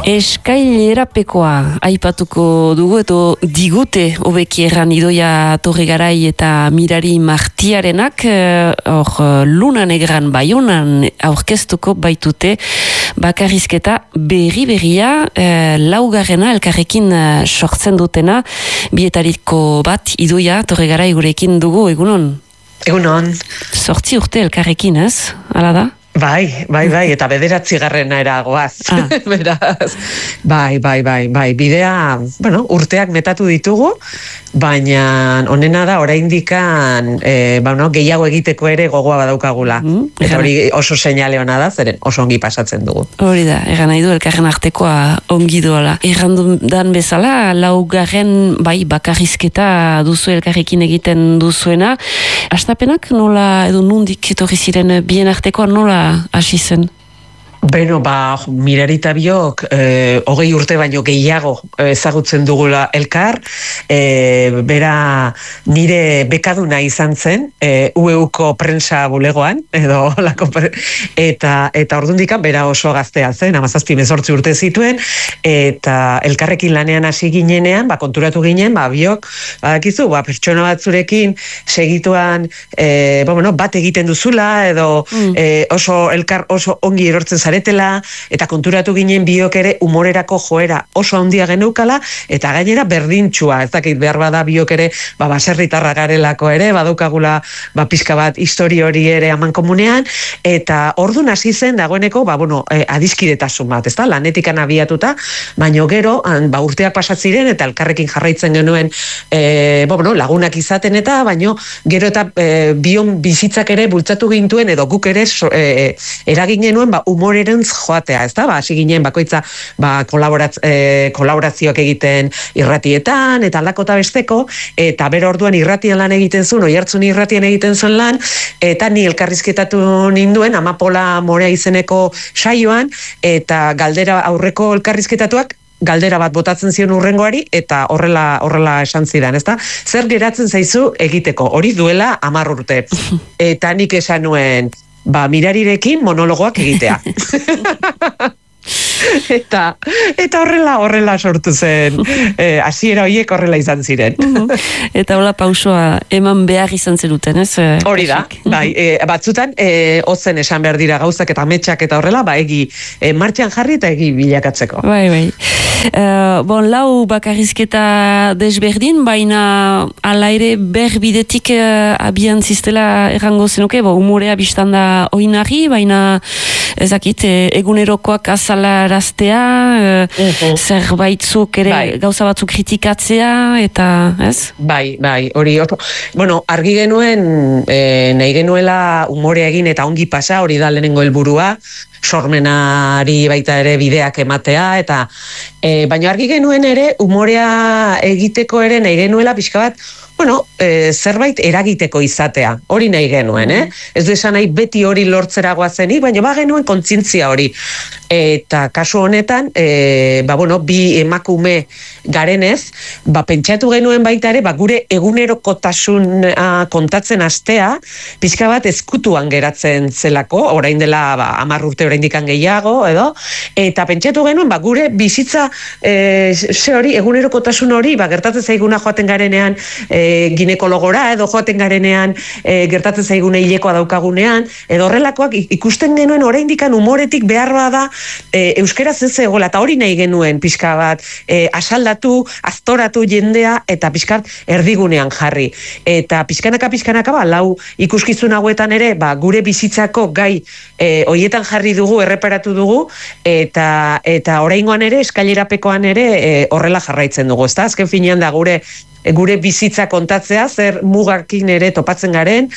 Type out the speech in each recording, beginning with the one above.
Eskailerapekoa aipatuko dugu edo digute hobeki erran Idoia Torregarai eta Mirari Martiarenak Luna Negran Baionan aurkeztuko baitute bakarrizketa berria laugarrena elkarrekin sortzen dutena bietariko bat Idoia Torregarai gurekin dugu, egunon? Egunon. 8 urte elkarrekin, ez? Hala da? Bai, eta 9. eragoaz. Beraz, bai. Bidea, urteak metatu ditugu, baina onena da oraindikan gehiago egiteko ere gogoa badaukagula. Eta hori oso seinale ona da, zeren oso ongi pasatzen dugu. Hori da, egan nahi du elkarren artekoa ongi doala. Errandudan bezala, laugarren bakarrizketa duzu elkarrekin egiten duzuena. Astapenak nola edo nundik etorri ziren bien artekoa nola hasi zen? Mirari eta biok 20 urte baino gehiago ezagutzen dugula elkar, bera nire bekaduna izan zen, UEUko prensa bulegoan, eta ordundikan bera oso gaztea zen, 17-18 urte zituen, eta elkarrekin lanean hasi ginenean, konturatu ginen, biok, badakizu, pertsona batzurekin segituan, bat egiten duzula, edo elkar oso ongi erortzen zaretela, eta konturatu ginen biok ere humorerako joera oso handia geneukala, eta gainera berdintxua, ez dakit behar bada biok ere, baserritarra garelako ere, badaukagula pixka bat histori hori ere aman komunean, eta ordun hasi zen dagoeneko, adiskidetasun bat, ezta, lanetikan abiatuta, baino gero, urteak pasatziren, eta elkarrekin jarraitzen genuen, lagunak izaten eta, baino gero eta bion bizitzak ere bultzatu gintuen, edo guk ere eragin genuen, humorerentz joatea, ez da? Hasi ginen bakoitza kolaborazioak egiten irratietan, eta aldakota besteko, eta bero orduan irratian lan egiten zuen, Oiartzun irratian egiten zuen lan, eta ni elkarrizketatu ninduen, Amapola Morea izeneko saioan, eta galdera aurreko elkarrizketatuak, galdera bat botatzen zion urrengoari, eta horrela esan zidan, ezta? Zer geratzen zaizu egiteko, hori duela 10 urte. Eta nik esan nuen, Mirarirekin monologoak egitea. Eta horrela sortu zen, hasiera horiek horrela izan ziren. Eta hola pausoa eman behar izan zenuten, ez? Hori da, batzutan ozen esan behar dira gauzak eta ametsak eta horrela, egi martxan jarri eta egi bilakatzeko. Bai. Lau bakarrizketa desberdin, baina ala ere berbidetik abian ziztela errango zenuke, humorea biztanda oinari, baina ezakit, egunerokoak azalaraztea, zerbaitzuk ere gauza batzuk kritikatzea, eta ez? Bai, hori, argi genuen, nahi genuela humorea egin eta ongi pasa, hori da lehenengo helburua, sormenari baita ere bideak ematea, eta baina argi genuen ere, humorea egiteko ere nahi genuela pixka bat, zerbait eragiteko izatea, hori nahi genuen, Ez du esan nahi beti hori lortzera goazenik, baina genuen kontzientzia hori. Eta kasu honetan, bi emakume garenez, pentsatu genuen baita ere, gure egunerokotasun kontatzen hastea, pixka bat ezkutuan geratzen zelako, orain dela 10 urte oraindikan gehiago, edo, eta pentsatu genuen, gure bizitza egunerokotasun hori, gertatzen zaiguna joaten garenean, ginekologora, edo joaten garenean gertatzen zaigune hilekoa daukagunean, edo horrelakoak ikusten genuen oraindikan humoretik behar bada euskaraz ez egola, eta hori nahi genuen pixka bat asaldatu, aztoratu jendea, eta pixka erdigunean jarri. Eta pixkanaka, lau ikuskizun hauetan ere, gure bizitzako gai hoietan jarri dugu, erreparatu dugu, eta oraingoan ere, eskailerapekoan ere horrela jarraitzen dugu, ezta? Azken finean da gure bizitza kontatzea, zer mugakin ere topatzen garen,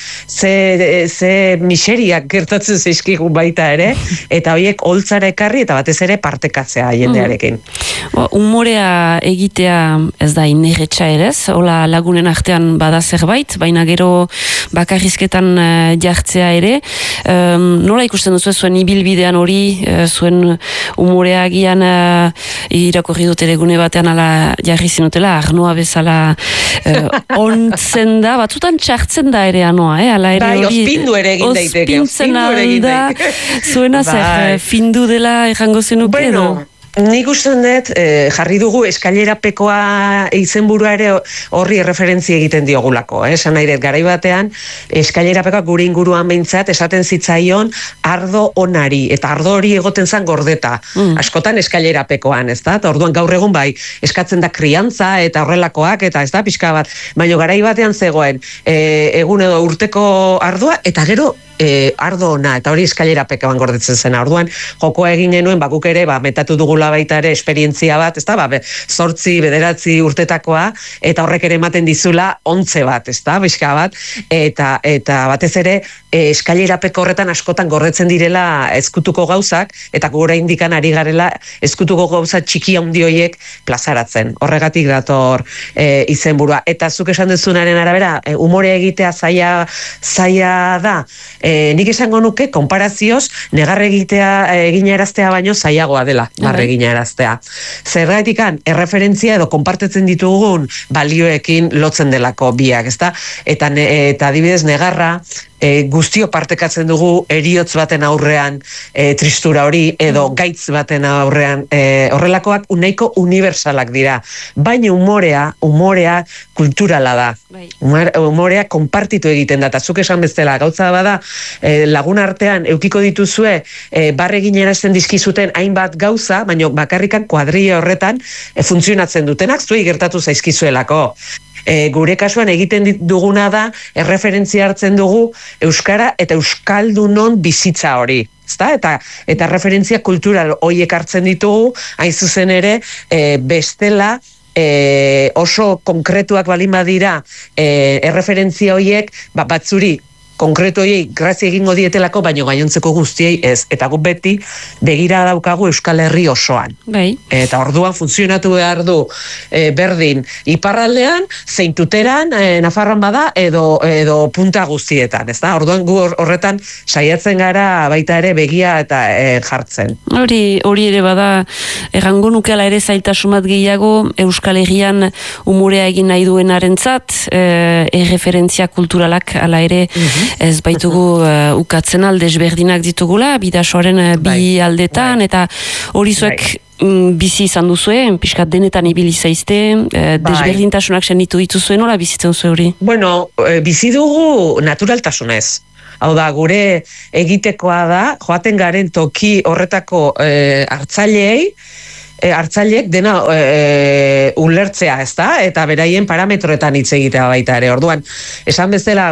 ze miseriak gertatzen zaizkigu baita ere, eta horiek holtzara ekarri eta batez ere partekatzea jendearekin. Humorea egitea ez da inerretxa ere, hola lagunen artean bada zerbait, baina gero bakarrizketan jartzea ere, nola ikusten duzu zuen ibilbidean hori, zuen humorea agian irakorri dut ere gune batean ala jarri zinutela, Arnoa bezala ontzen da, batzutan txartzen da ere anoa, ala ere hori... Ospindu ere egin daiteke, zuena zer, findu dela errango zenuke edo? Nik usten dut, jarri dugu eskailerapekoa izenburua ere horri referentzia egiten diogulako. Esan nahi dut, garai batean, eskailerapekoa gure inguruan behintzat esaten zitzaion ardo onari, eta ardo hori egoten zen gordeta. Askotan eskailerapekoan, ez da? Orduan gaur egun bai, eskatzen da kriantza eta horrelakoak, eta ez da, pixka bat. Baina garai batean zegoen, egun edo urteko ardua, eta gero ardo ona, eta hori eskailerapekoan gordetzen zen. Orduan, jokoa egin genuen, guk ere, metatu dugula baita ere esperientzia bat, ez da, 8, 9 urtetakoa, eta horrek ere ematen dizula 11 bat, ez da, bizka bat, eta batez ere, eskailerapeko horretan askotan gordetzen direla ezkutuko gauzak, eta gure indikan ari garela ezkutuko gauza txiki handi horiek plazaratzen. Horregatik dator izenburua. Eta zuk esan duzunaren arabera, umore egitea zaila da, nik esango nuke, konparazioz, negar eginaraztea baino zailagoa dela, negar eginaraztea. Zergatikan, erreferentzia edo konpartetzen ditugun balioekin lotzen delako biak, ezta? Eta adibidez, negarra, guztio partekatzen dugu heriotz baten aurrean tristura hori, edo gaitz baten aurrean, horrelakoak nahiko unibersalak dira. Baina umorea kulturala da. Umorea konpartitu egiten da. Eta zuk esan bezala, gauza bada, lagun artean eukiko dituzue, barregin erazten dizkizuten hainbat gauza, baina bakarrikan kuadrilla horretan funtzionatzen dutenak, zuei gertatu zaizkizuelako. Gure kasuan egiten duguna da, erreferentzia hartzen dugu euskara eta euskaldunon bizitza hori. Eta referentzia kultural horiek hartzen ditugu, hain zuzen ere, bestela, oso konkretuak balin badira, erreferentzia horiek batzuri konkretoiei grazia egingo dietelako, baino gainontzeko guztiei ez. Eta guk beti begira daukagu Euskal Herri osoan. Bai. Eta orduan funtzionatu behar du berdin iparraldean, zein tuteran, Nafarroan bada, edo punta guztietan. Ez da? Orduan gu horretan saiatzen gara baita ere begia eta jartzen. Hori ere bada, errango nukela ere zailtasun bat gehiago Euskal Herrian umorea egin nahi duenarentzat, erreferentzia kulturalak ala ere ez baitugu ukatzen aldezberdinak ditugula, bidasoaren bi aldetan, eta hori zuek bizi izan duzue, pixkat denetan ibili zaizte, desberdintasunak senitu dituzuen, nola bizitzen zuen hori? Bueno, bizi dugu naturaltasunez. Hau da, gure egitekoa da, joaten garen toki horretako hartzaileek dena ulertzea, ez da? Eta beraien parametroetan hitz egitea baita ere. Orduan, esan bezala